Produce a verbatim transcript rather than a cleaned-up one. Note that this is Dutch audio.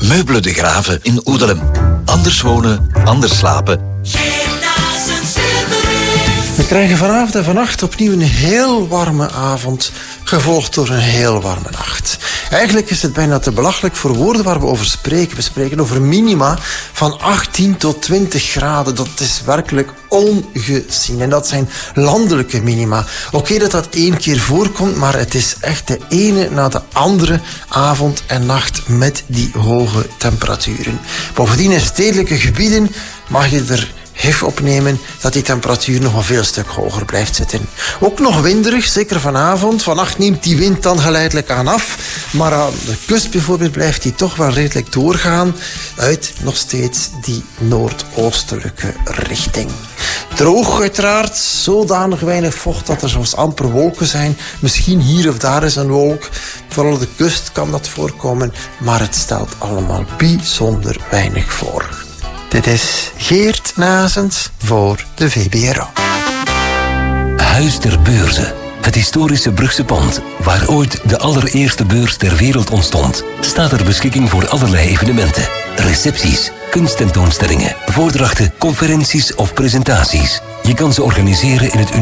Meubelen de Graven in Oedelem. Anders wonen, anders slapen. We krijgen vanavond en vannacht opnieuw een heel warme avond, gevolgd door een heel warme nacht. Eigenlijk is het bijna te belachelijk voor woorden waar we over spreken. We spreken over minima van achttien tot twintig graden. Dat is werkelijk ongezien. En dat zijn landelijke minima. Oké okay, dat dat één keer voorkomt, maar het is echt de ene na de andere avond en nacht met die hoge temperaturen. Bovendien in stedelijke gebieden mag je er hef opnemen dat die temperatuur nog een veel stuk hoger blijft zitten. Ook nog winderig, zeker vanavond. Vannacht neemt die wind dan geleidelijk aan af. Maar aan de kust bijvoorbeeld blijft die toch wel redelijk doorgaan uit nog steeds die noordoostelijke richting. Droog uiteraard, zodanig weinig vocht dat er soms amper wolken zijn. Misschien hier of daar is een wolk. Vooral op de kust kan dat voorkomen, maar het stelt allemaal bijzonder weinig voor. Dit is Geert Nazens voor de V B R O. Huis ter Beurze. Het historische Brugse pand, waar ooit de allereerste beurs ter wereld ontstond, staat ter beschikking voor allerlei evenementen. Recepties, kunsttentoonstellingen, voordrachten, conferenties of presentaties. Je kan ze organiseren in het